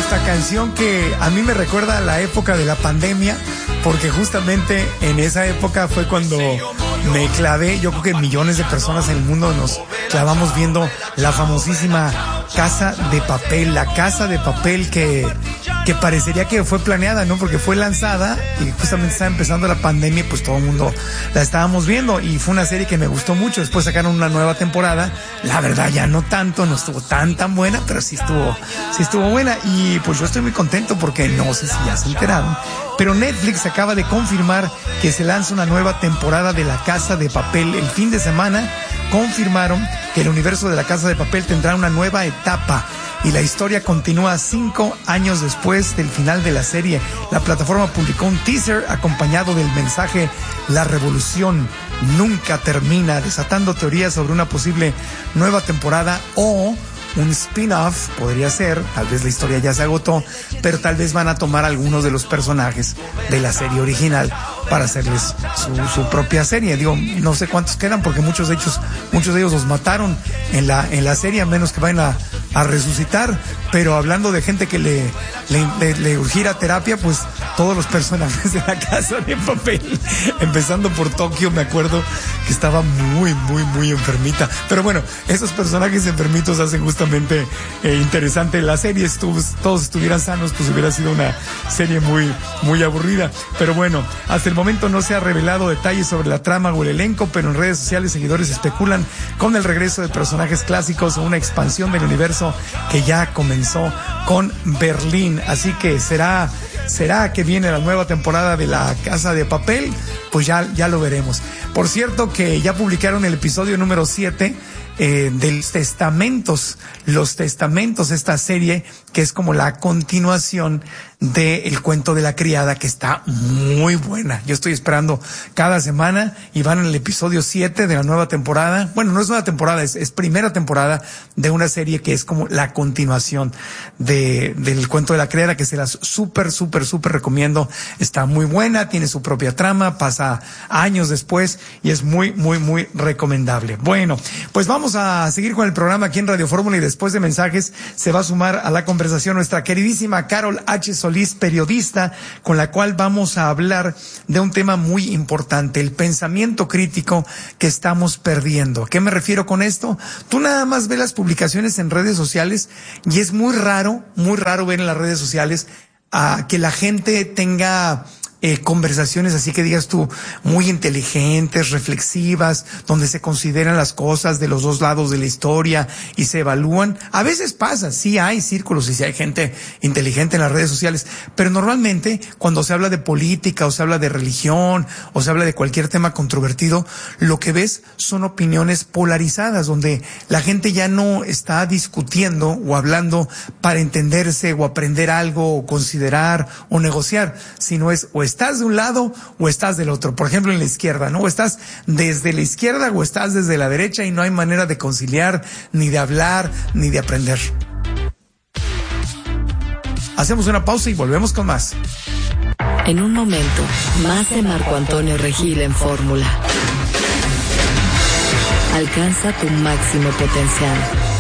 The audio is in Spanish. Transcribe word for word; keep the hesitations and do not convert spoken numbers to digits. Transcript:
esta canción que a mí me recuerda a la época de la pandemia, porque justamente en esa época fue cuando me clavé. Yo creo que millones de personas en el mundo nos clavamos viendo la famosísima Casa de Papel, la Casa de Papel que, que parecería que fue planeada, ¿no? Porque fue lanzada y justamente estaba empezando la pandemia y pues todo el mundo la estábamos viendo, y fue una serie que me gustó mucho. Después sacaron una nueva temporada, la verdad ya no tanto, no estuvo tan tan buena, pero sí estuvo, sí estuvo buena, y pues yo estoy muy contento porque no sé si ya se enteraron, pero Netflix acaba de confirmar que se lanza una nueva temporada de La Casa de Papel. El fin de semana confirmaron que el universo de La Casa de Papel tendrá una nueva etapa y la historia continúa cinco años después del final de la serie. La plataforma publicó un teaser acompañado del mensaje: la revolución nunca termina, desatando teorías sobre una posible nueva temporada o un spin-off. Podría ser, tal vez la historia ya se agotó, pero tal vez van a tomar algunos de los personajes de la serie original para hacerles su, su propia serie. Digo, no sé cuántos quedan, porque muchos de ellos, muchos de ellos los mataron en la, en la serie, a menos que vayan a, a resucitar. Pero hablando de gente que le, le, le, le urgiera terapia, pues todos los personajes de La Casa de Papel, empezando por Tokio, me acuerdo que estaba muy, muy, muy enfermita. Pero bueno, esos personajes enfermitos hacen justamente eh, interesante la serie. Si todos estuvieran sanos, pues hubiera sido una serie muy, muy aburrida. Pero bueno, hasta el momento no se ha revelado detalles sobre la trama o el elenco, pero en redes sociales seguidores especulan con el regreso de personajes clásicos o una expansión del universo que ya comenzó con Berlín. Así que será, será que viene la nueva temporada de La Casa de Papel. Pues ya, ya lo veremos. Por cierto, que ya publicaron el episodio número siete eh, de los Testamentos. Los Testamentos, esta serie que es como la continuación de El Cuento de la Criada, que está muy buena. Yo estoy esperando cada semana y van en el episodio siete de la nueva temporada. Bueno, no es nueva temporada, es, es primera temporada de una serie que es como la continuación de del Cuento de la Criada, que se las súper, súper, súper recomiendo. Está muy buena, tiene su propia trama, pasa años después y es muy, muy, muy recomendable. Bueno, pues vamos a seguir con el programa aquí en Radio Fórmula, y después de mensajes se va a sumar a la conversación nuestra queridísima Carol H. Solís, periodista, con la cual vamos a hablar de un tema muy importante: el pensamiento crítico que estamos perdiendo. ¿A qué me refiero con esto? Tú nada más ves las publicaciones en redes sociales y es muy raro, muy raro ver en las redes sociales a que la gente tenga Eh, conversaciones así que digas tú, muy inteligentes, reflexivas, donde se consideran las cosas de los dos lados de la historia y se evalúan. A veces pasa, sí hay círculos y sí hay gente inteligente en las redes sociales, pero normalmente cuando se habla de política o se habla de religión o se habla de cualquier tema controvertido, lo que ves son opiniones polarizadas, donde la gente ya no está discutiendo o hablando para entenderse o aprender algo o considerar o negociar, sino es o estás de un lado o estás del otro. Por ejemplo, en la izquierda, ¿no? O estás desde la izquierda o estás desde la derecha, y no hay manera de conciliar, ni de hablar, ni de aprender. Hacemos una pausa y volvemos con más. En un momento, más de Marco Antonio Regil en Fórmula. Alcanza tu máximo potencial.